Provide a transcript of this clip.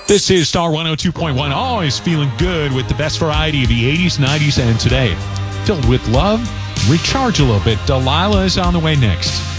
This is Star 102.1, always feeling good with the best variety of the 80s, 90s, and today. Filled with love, recharge a little bit. Delilah is on the way next.